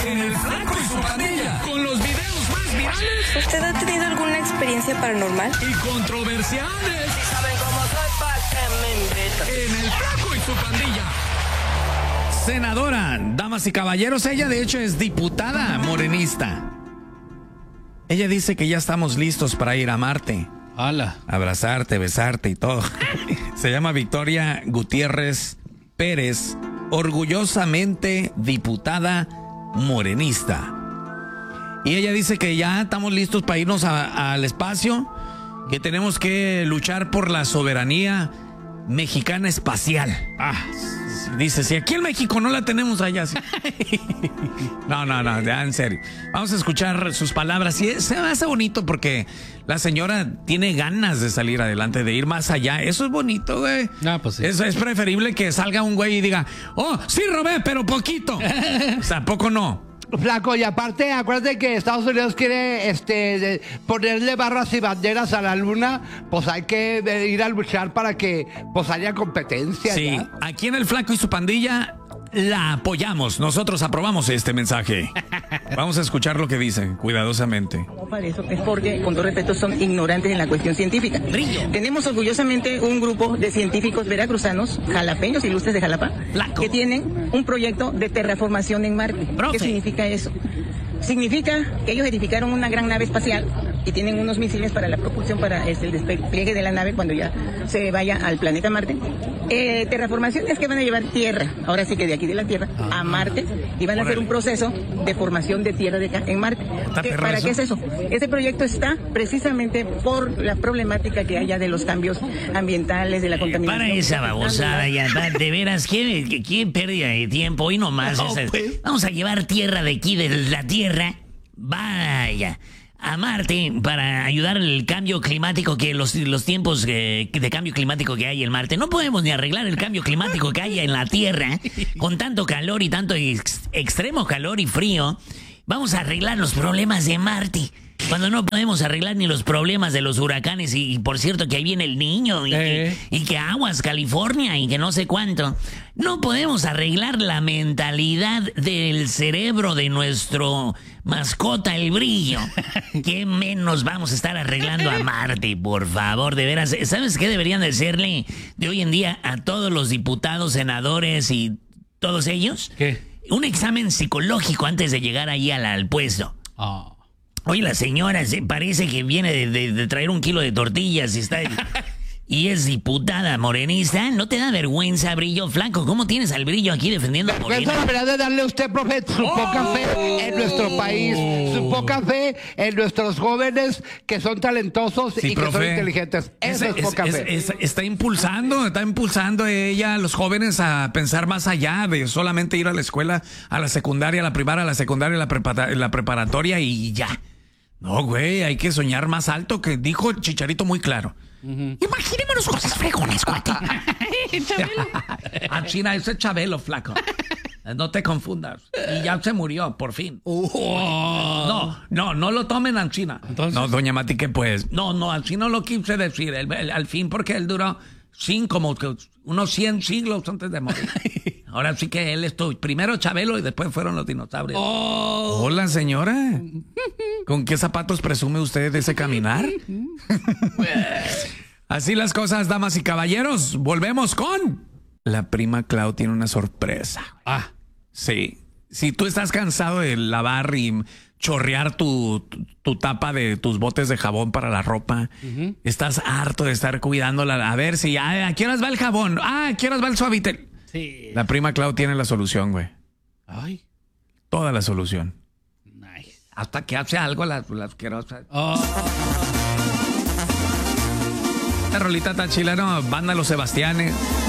en El Flaco y su Pandilla, con los videos más virales. ¿Usted ha tenido alguna experiencia paranormal? Y controversiales. Si saben cómo soy, ¿pa' qué me invitan? En El Flaco y su Pandilla. Senadora, damas y caballeros, ella de hecho es diputada morenista. Ella dice que ya estamos listos para ir a Marte. ¡Hala! Abrazarte, besarte y todo. Se llama Victoria Gutiérrez Pérez, orgullosamente diputada morenista. Y ella dice que ya estamos listos para irnos al espacio, que tenemos que luchar por la soberanía mexicana espacial. Dice, si aquí en México no la tenemos allá. Sí. No, ya en serio. Vamos a escuchar sus palabras. Y se me hace bonito porque la señora tiene ganas de salir adelante, de ir más allá. Eso es bonito, güey. Pues sí. Eso es preferible que salga un güey y diga, oh, sí robé, pero poquito. O sea, poco no. Flaco, y aparte, acuérdate que Estados Unidos quiere ponerle barras y banderas a la luna, pues hay que ir a luchar para que pues haya competencia. Sí, ¿ya? Aquí en El Flaco y su Pandilla la apoyamos. Nosotros aprobamos este mensaje. Vamos a escuchar lo que dicen cuidadosamente. Para eso es porque, con todo respeto, son ignorantes en la cuestión científica. Tenemos orgullosamente un grupo de científicos veracruzanos, jalapeños, ilustres de Jalapa, que tienen un proyecto de terraformación en Marte. ¿Qué significa eso? Significa que ellos edificaron una gran nave espacial y tienen unos misiles para la propulsión, para el despliegue de la nave cuando ya se vaya al planeta Marte. Terraformación es que van a llevar tierra, ahora sí que de aquí de la Tierra a Marte, y van a hacer un proceso de formación de tierra en Marte. ¿Para qué es eso? Ese proyecto está precisamente por la problemática que haya de los cambios ambientales, de la contaminación. Para esa babosada, ya, de veras, ¿qué pérdida de tiempo? Hoy nomás. Vamos a llevar tierra de aquí, de la Tierra, vaya, a Marte, para ayudar al cambio climático, que los tiempos de cambio climático que hay en Marte. No podemos ni arreglar el cambio climático que hay en la Tierra, con tanto calor y tanto extremo calor y frío. Vamos a arreglar los problemas de Marte, cuando no podemos arreglar ni los problemas de los huracanes. Y por cierto, que ahí viene el niño, y que aguas, California, y que no sé cuánto. No podemos arreglar la mentalidad del cerebro de nuestro mascota, el brillo. ¿Qué menos vamos a estar arreglando a Marte, por favor? De veras, ¿sabes qué deberían de hacerle de hoy en día a todos los diputados, senadores y todos ellos? ¿Qué? Un examen psicológico antes de llegar ahí al puesto. Oye, la señora parece que viene de traer 1 kilo de tortillas y está... Y es diputada morenista. ¿No te da vergüenza, Brillo Flaco? ¿Cómo tienes al Brillo aquí defendiendo a Morena? La verdad de darle a usted, profe, su poca fe en nuestro país, su poca fe en nuestros jóvenes que son talentosos y que son inteligentes. Eso es poca fe. Está impulsando ella a los jóvenes a pensar más allá de solamente ir a la escuela, a la secundaria, a la primaria, a la secundaria, a la preparatoria y ya. No, güey, hay que soñar más alto, que dijo el Chicharito muy claro. Imaginémonos cosas fregones, cuate. A China, ese es Chabelo, Flaco. No te confundas. Y ya se murió, por fin. No lo tomen a China. Entonces... No, doña Mati, que pues. No, así no lo quise decir. Al fin, porque él duró como unos 100 siglos antes de morir. Ahora sí que él estuvo primero Chabelo y después fueron los dinosaurios. Hola, señora. ¿Con qué zapatos presume usted de ese caminar? Así las cosas, damas y caballeros. Volvemos con... La prima Clau tiene una sorpresa. Sí. Si tú estás cansado de lavar y chorrear tu tapa de tus botes de jabón para la ropa, estás harto de estar cuidándola. A ver si ¿a qué horas va el jabón? ¿A qué horas va el Suavitel? Sí. La prima Clau tiene la solución, güey. Toda la solución. Nice. Hasta que hace algo la asquerosa. Esta rolita está chila, ¿no? Banda Los Sebastianes.